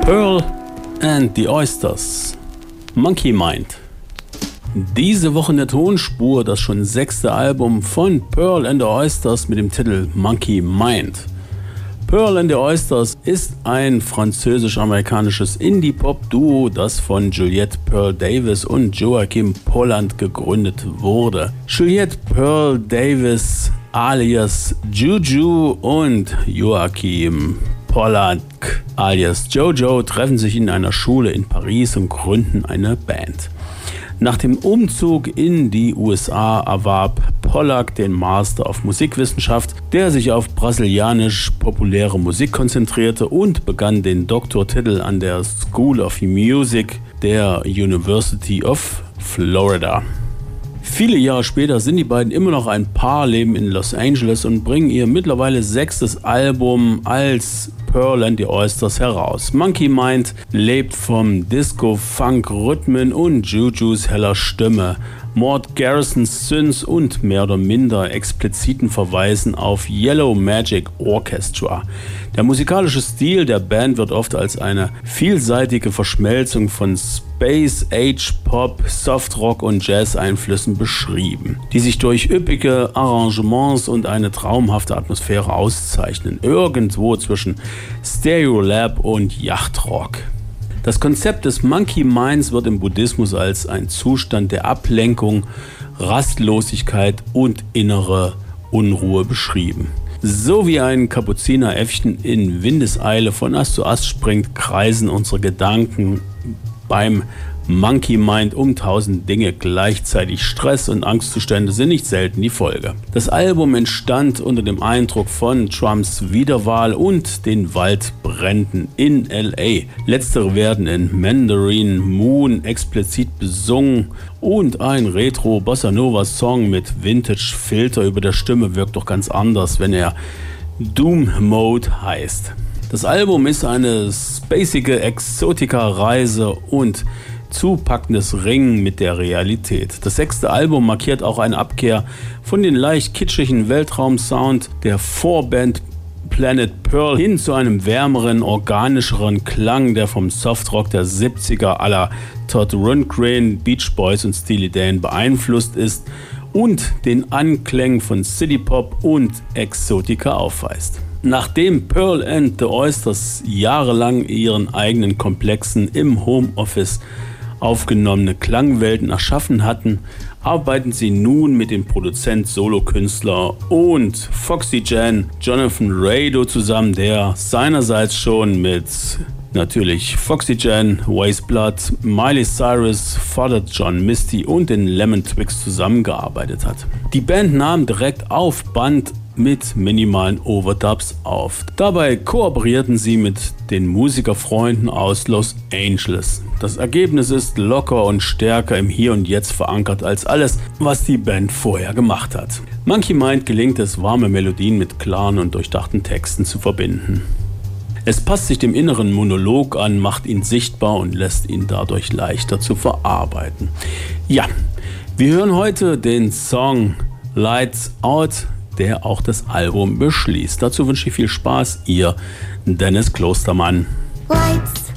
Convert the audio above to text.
Pearl and the Oysters, Monkey Mind. Diese Woche in der Tonspur das schon 6. Album von Pearl and the Oysters mit dem Titel Monkey Mind. Pearl and the Oysters ist ein französisch-amerikanisches Indie-Pop-Duo, das von Juliette Pearl Davis und Joachim Polland gegründet wurde. Juliette Pearl Davis alias Juju und Joachim Polland alias Jojo treffen sich in einer Schule in Paris und gründen eine Band. Nach dem Umzug in die USA erwarb Pollack den Master of Musikwissenschaft, der sich auf brasilianisch populäre Musik konzentrierte, und begann den Doktortitel an der School of Music der University of Florida. Viele Jahre später sind die beiden immer noch ein Paar, leben in Los Angeles und bringen ihr mittlerweile 6. Album als Pearl and the Oysters heraus. Monkey Mind lebt vom Disco-Funk-Rhythmen und Jujus heller Stimme, Mort Garrisons Synths und mehr oder minder expliziten Verweisen auf Yellow Magic Orchestra. Der musikalische Stil der Band wird oft als eine vielseitige Verschmelzung von Space, Age, Pop, Softrock und Jazz-Einflüssen beschrieben, die sich durch üppige Arrangements und eine traumhafte Atmosphäre auszeichnen, irgendwo zwischen Stereolab und Yachtrock. Das Konzept des Monkey Minds wird im Buddhismus als ein Zustand der Ablenkung, Rastlosigkeit und innere Unruhe beschrieben. So wie ein Kapuzineräffchen in Windeseile von Ast zu Ast springt, kreisen unsere Gedanken beim Monkey Mind um 1000 Dinge gleichzeitig. Stress und Angstzustände sind nicht selten die Folge. Das Album entstand unter dem Eindruck von Trumps Wiederwahl und den Waldbränden in LA. Letztere werden in Mandarin Moon explizit besungen und ein Retro-Bossa-Nova-Song mit Vintage-Filter über der Stimme wirkt doch ganz anders, wenn er Doom Mode heißt. Das Album ist eine spacige Exotika-Reise und zupackendes Ringen mit der Realität. Das 6. Album markiert auch eine Abkehr von den leicht kitschigen Weltraumsound der Vorband Planet Pearl hin zu einem wärmeren, organischeren Klang, der vom Softrock der 70er à la Todd Rundgren, Beach Boys und Steely Dan beeinflusst ist und den Anklängen von City Pop und Exotika aufweist. Nachdem Pearl and the Oysters jahrelang ihren eigenen komplexen im Homeoffice aufgenommene Klangwelten erschaffen hatten, arbeiten sie nun mit dem Produzent, Solokünstler und Foxygen Jonathan Rado zusammen, der seinerseits schon mit natürlich Foxygen, Waste Blood, Miley Cyrus, Father John Misty und den Lemon Twigs zusammengearbeitet hat. Die Band nahm direkt auf Band mit minimalen Overdubs auf. Dabei kooperierten sie mit den Musikerfreunden aus Los Angeles. Das Ergebnis ist locker und stärker im Hier und Jetzt verankert als alles, was die Band vorher gemacht hat. Monkey Mind gelingt es, warme Melodien mit klaren und durchdachten Texten zu verbinden. Es passt sich dem inneren Monolog an, macht ihn sichtbar und lässt ihn dadurch leichter zu verarbeiten. Ja, wir hören heute den Song Lights Out, der auch das Album beschließt. Dazu wünsche ich viel Spaß, ihr Dennis Klostermann. Lights